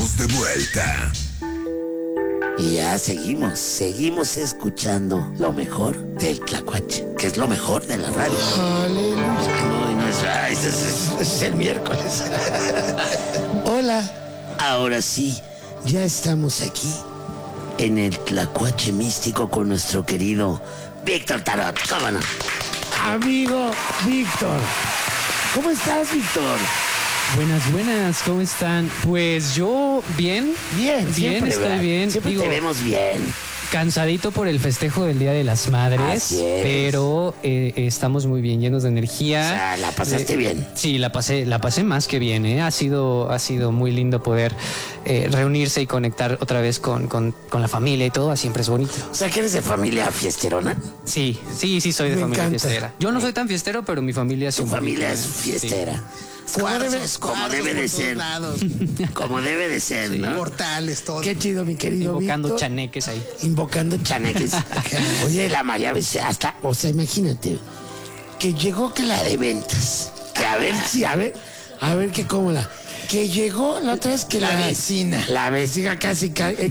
estamos de vuelta. Y ya seguimos escuchando lo mejor del Tlacuache, que es lo mejor de la radio. No es el miércoles. Hola. Ahora sí, ya estamos aquí en el Tlacuache místico con nuestro querido Víctor Tarot. ¿Cómo no? Amigo Víctor. ¿Cómo estás, Víctor? Buenas, ¿cómo están? Pues yo bien, estoy bien. Siempre te vemos bien. Cansadito por el festejo del Día de las Madres, pero estamos muy bien, llenos de energía. O sea, ¿la pasaste bien? Sí, la pasé más que bien, ¿eh? Ha sido muy lindo poder reunirse y conectar otra vez con la familia y todo, siempre es bonito. O sea, ¿que eres de familia fiesterona? Sí, soy de familia fiestera. Yo no soy tan fiestero, pero mi familia es Tu familia es fiestera. Sí. Como debe de ser. Como debe de ser, ¿no? Portales, todo. Qué chido, mi querido Invocando Víctor. chaneques ahí. Invocando chaneques. Oye, la María Becerra, hasta, o sea, imagínate, que llegó que la de ventas. Que a ver que cómo la. Que llegó la otra vez que la vecina. La vecina casi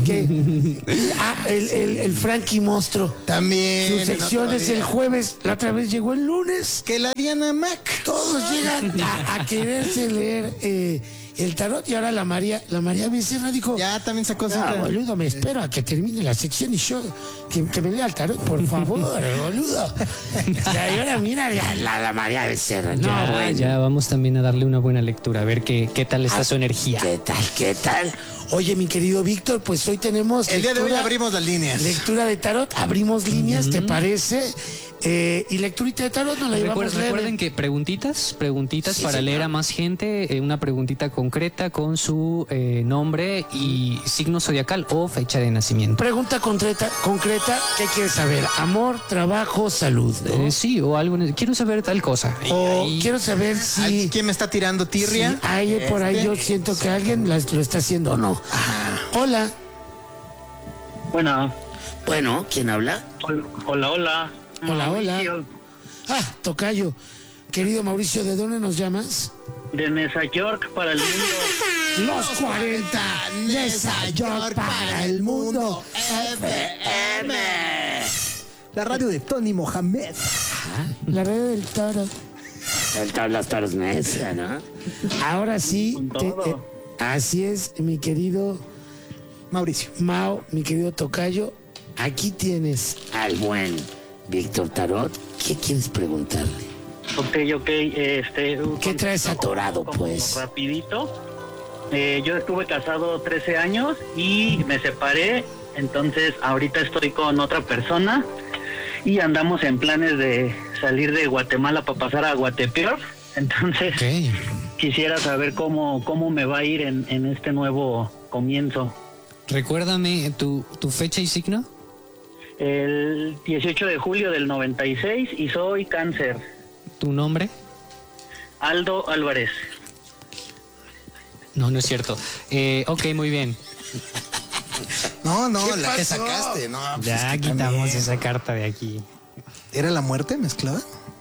el Frankie Monstruo. También. Su sección es el jueves. La otra vez llegó el lunes. Que la Diana Mac. Todos llegan a quererse leer el tarot y ahora la María Becerra dijo, Ya también sacó no, cita. boludo, me espero a que termine la sección y yo que me lea el tarot, por favor, boludo. Y ahora mira la María Becerra. Ya vamos también a darle una buena lectura, a ver qué tal está su energía. ¿Qué tal? Oye, mi querido Víctor, pues hoy tenemos El día de hoy abrimos las líneas. Lectura de tarot, abrimos líneas, ¿te parece? Y lecturita de tarot nos la llevamos leve. Recuerden que preguntitas Sí, para señor. leer a más gente, una preguntita concreta con su nombre y signo zodiacal o fecha de nacimiento. Pregunta concreta, ¿qué quieres saber? Amor, trabajo, salud, ¿no? Sí, o algo. Quiero saber tal cosa. O Y- quiero saber si ¿Quién me está tirando tirria? si hay por ahí yo siento que alguien lo está haciendo o no. Hola. Bueno, ¿quién habla? Hola. Hola. Mauricio, Tocayo. Querido Mauricio, ¿de dónde nos llamas? De Nueva York para el mundo. Los 40 Nueva York para el mundo. FM. La radio de Tony Mohamed. La red del toro. Los toros mesa, ¿no? Ahora sí. Con todo. Así es, mi querido Mauricio. Mao, mi querido Tocayo. Aquí tienes al buen Víctor Tarot. ¿Qué quieres preguntarle? Ok. ¿Qué traes atorado, pues? Rapidito. Yo estuve casado 13 años y me separé. Entonces, ahorita estoy con otra persona y andamos en planes de salir de Guatemala para pasar a Guatepeor. Entonces, quisiera saber cómo me va a ir en este nuevo comienzo. Recuérdame tu fecha y signo. El 18 de julio del 96 y soy cáncer. ¿Tu nombre? Aldo Álvarez. No es cierto. Ok, muy bien. No, ¿Qué la que pasó? sacaste. No, pues Ya es que quitamos también. esa carta de aquí. ¿Era la muerte mezclada?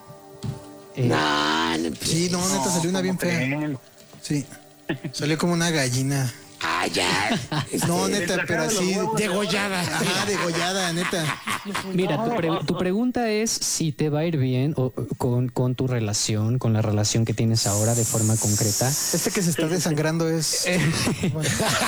No, Sí, no, neta salió una bien fea. creen? Sí. Salió como una gallina. ya. No, neta, pero así. Degollada. Ajá, degollada, neta. Mira, tu pregunta es si te va a ir bien con tu relación, con la relación que tienes ahora de forma concreta. Este que se está desangrando es. Bueno,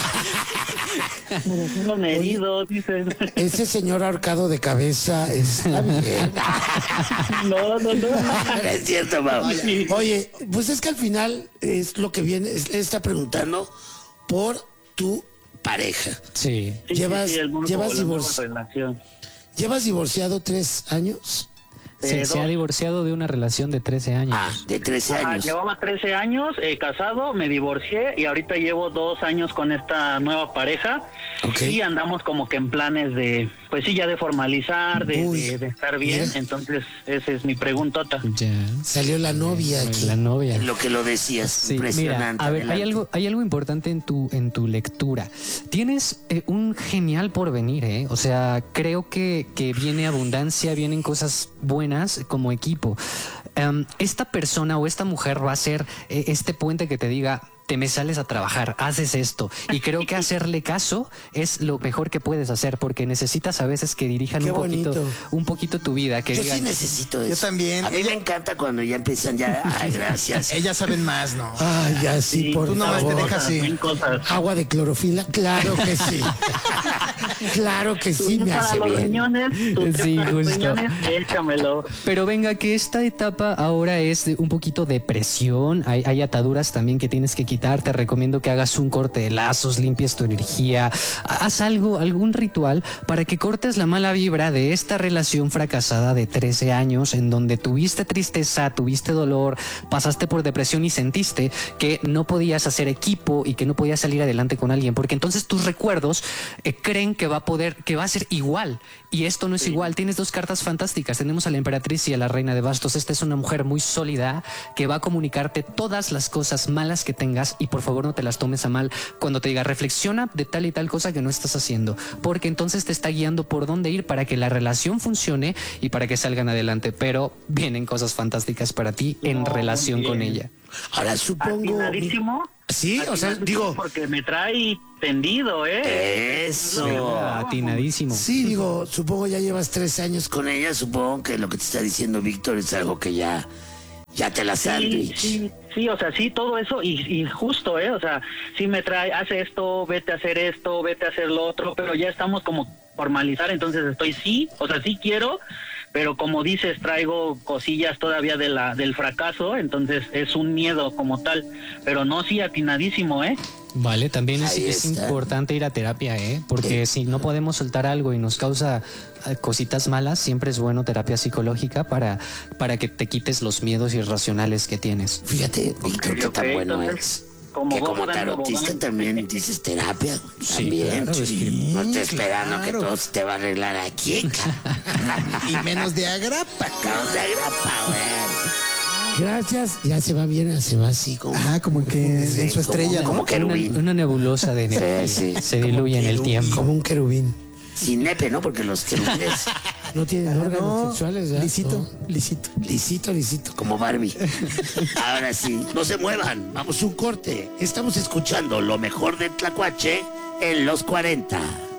Un herido, dicen. Ese señor ahorcado de cabeza está bien. No. Es cierto, Mau. Oye, pues es que al final es lo que viene, está preguntando por tu pareja. Sí. Llevas el mono llevas como la nueva divorcio. relación. ¿Llevas divorciado 3 años? Se ha dos. divorciado de una relación de 13 años. De 13 Ajá, años. llevaba 13 años casado, me divorcié y ahorita llevo 2 años con esta nueva pareja. Ok. Y andamos como que en planes de, pues sí, ya de formalizar, Uy, de estar bien. mira. Entonces, esa es mi preguntota. Ya. Salió la novia aquí. La novia. Lo que lo decías, Sí, impresionante. mira, a ver, adelante. hay algo importante en tu lectura. Tienes un genial porvenir, ¿eh? O sea, creo que viene abundancia, vienen cosas buenas como equipo. Esta persona o esta mujer va a ser este puente que te diga, te me sales a trabajar, haces esto. Y creo que hacerle caso es lo mejor que puedes hacer, porque necesitas a veces que dirijan un poquito tu vida. Que yo digan, sí necesito eso. Yo también. A mí me encanta cuando ya empiezan ya. Ay, gracias. Ellas saben más, ¿no? Ay, ya sí, por Tú nomás te favor. dejas así. Agua de clorofila, claro que sí. Claro que sí, me hace Para los bien. riñones, Sí, justo. riñones, échamelo. pero venga, que esta etapa ahora es de un poquito de presión, hay ataduras también que tienes que quitar. Te recomiendo que hagas un corte de lazos, limpies tu energía, haz algún ritual para que cortes la mala vibra de esta relación fracasada de 13 años en donde tuviste tristeza, tuviste dolor, pasaste por depresión y sentiste que no podías hacer equipo y que no podías salir adelante con alguien, porque entonces tus recuerdos creen que va a ser igual, y esto no es igual. Tienes dos cartas fantásticas, tenemos a la emperatriz y a la reina de bastos. Esta es una mujer muy sólida que va a comunicarte todas las cosas malas que tengas, y por favor no te las tomes a mal cuando te diga reflexiona de tal y tal cosa que no estás haciendo, porque entonces te está guiando por dónde ir para que la relación funcione y para que salgan adelante. Pero vienen cosas fantásticas para ti en relación con ella. Ahora supongo. Atinadísimo. Sí, o sea, digo. Porque me trae tendido, Eso. Atinadísimo. Sí, digo, supongo ya llevas 3 años con ella. Supongo que lo que te está diciendo Víctor es algo que ya te la sándwich. Sí, o sea, sí, todo eso y justo, o sea, sí me trae, hace esto, vete a hacer esto, vete a hacer lo otro, pero ya estamos como formalizar, entonces sí quiero, pero como dices, traigo cosillas todavía del fracaso, entonces es un miedo como tal, pero no, sí, atinadísimo, Vale, también es Ahí está. importante ir a terapia, porque si no podemos soltar algo y nos causa cositas malas, siempre es bueno terapia psicológica para que te quites los miedos irracionales que tienes. Fíjate, Víctor, qué tan bueno entonces, es. como Que como Bogdan, tarotista Bogdan. también dices terapia. Sí, También. claro, es que- No estoy esperando claro. que todo se te va a arreglar aquí, Y menos de agrapa. cabrón de grapa, güey. Gracias, ya se va bien, se va así como. Ajá, como que en su estrella, ¿no? Como querubín. Una nebulosa de energía. Sí, sí. Se diluye en el tiempo. Como un querubín. Sin nepe, ¿no? Porque los querubines, No tienen órganos No, sexuales, ¿verdad? lisito, lisito. lisito, como Barbie. Ahora sí, no se muevan. Vamos un corte. Estamos escuchando lo mejor de Tlacuache en los 40.